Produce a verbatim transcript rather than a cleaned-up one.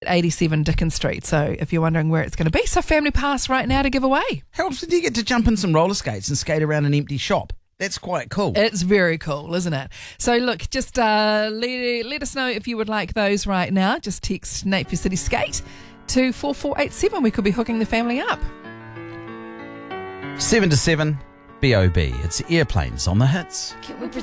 eighty-seven Dickens Street. So if you're wondering where it's going to be, so Family Pass right now to give away. Helps when you get to jump in some roller skates and skate around an empty shop. That's quite cool. It's very cool, isn't it? So look, just uh, let, let us know if you would like those right now. Just text Napier City Skate to four four eight seven. We could be hooking the family up. seven to seven, B O B. It's Airplanes on the Hits.